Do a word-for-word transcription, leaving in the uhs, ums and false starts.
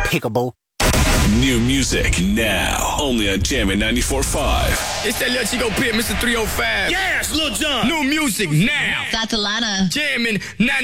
Pickable. New music now, only on Jammin' ninety-four point five. It's that Lil Chico Pit, Mister three oh five. Yes, Lil Jon. New music now. That's Alana. Jammin' ninety-four point five.